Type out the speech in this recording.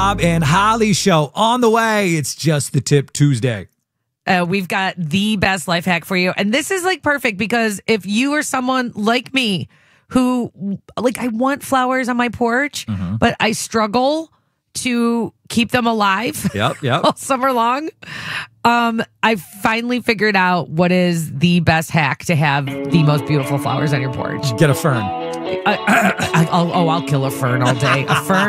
Bob and Holly show on the way. It's Just the Tip Tuesday. We've got the best life hack for you. And this is like perfect because if you are someone like me who, like, I want flowers on my porch, but I struggle to keep them alive all summer long. I finally figured out what is the best hack to have the most beautiful flowers on your porch. Get a fern. I'll kill a fern all day. A fern